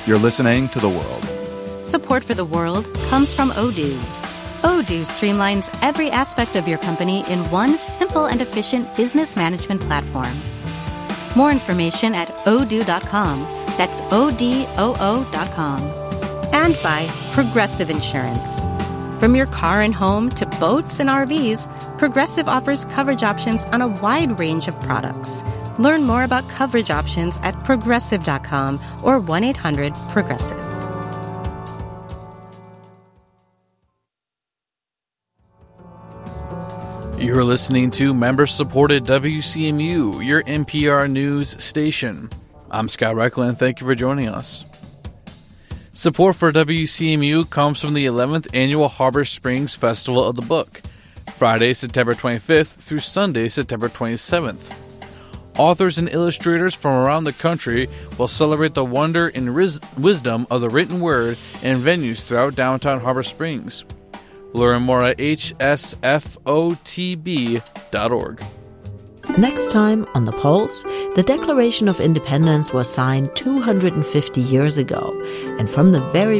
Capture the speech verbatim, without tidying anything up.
You're listening to The World. Support for The World comes from Odoo. Odoo streamlines every aspect of your company in one simple and efficient business management platform. More information at odoo dot com. That's O D O O dot com. And by Progressive Insurance. From your car and home to boats and R Vs, Progressive offers coverage options on a wide range of products. Learn more about coverage options at progressive dot com or one eight hundred progressive. You're listening to member-supported W C M U, your N P R news station. I'm Scott Reckland. Thank you for joining us. Support for W C M U comes from the eleventh Annual Harbor Springs Festival of the Book, Friday, September twenty-fifth through Sunday, September twenty-seventh. Authors and illustrators from around the country will celebrate the wonder and riz- wisdom of the written word in venues throughout downtown Harbor Springs. Learn more at H S F O T B dot org. Next time on The Pulse, the Declaration of Independence was signed two hundred fifty years ago, and from the very